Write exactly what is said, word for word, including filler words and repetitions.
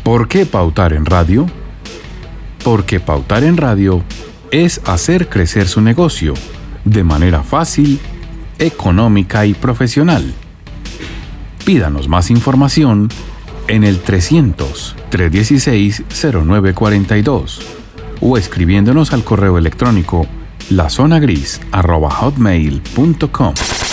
¿Por qué pautar en radio? Porque pautar en radio es hacer crecer su negocio de manera fácil, económica y profesional. Pídanos más información en el trescientos, trescientos dieciséis, cero nueve cuarenta y dos o escribiéndonos al correo electrónico lazonagris arroba hotmail punto com.